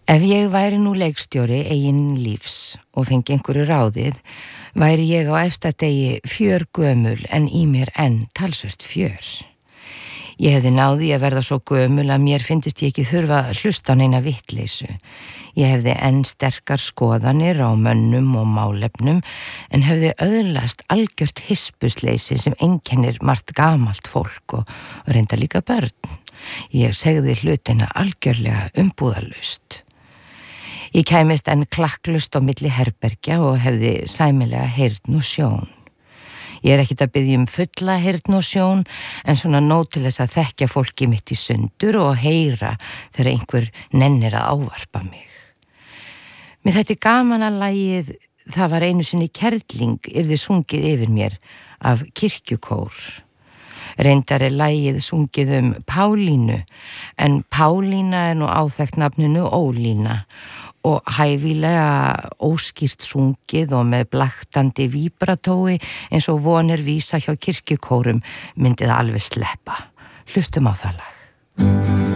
Ef ég væri nú leikstjóri eigin lífs og fengi einhverju ráðið, væri ég á efsta degi fjörgömul en í mér enn talsvert fjör. Ég hefði náði að verða svo gömul að mér fyndist ég ekki þurfa að hlusta á neina vittleysu. Ég hefði enn sterkar skoðanir á mönnum og málefnum en hefði öðlast algjört hispusleysi sem einkennir margt gamalt fólk og reynda líka börn. Ég segði hlutina algjörlega umbúðalaust. Ég kæmist enn klakklust á milli herbergja og hefði sæmilega heyrn og sjón. Ég ekkert að biðja fulla heyrn og sjón en svona nóg til þess að þekkja fólki mitt í sundur og heyra þegar einhver nennir að ávarpa mig. Mér þætti gaman að lagið Það var einu sinni kerling yrði sungið yfir mér af kirkjukór. Reyndar lagið sungið Pálínu en Pálína nú áþekkt nafninu Ólína og hæfilega óskýrt sungið og með blaktandi víbratói eins og vonir vísa hjá kirkjukórum myndi það alveg sleppa. Hlustum á það lag.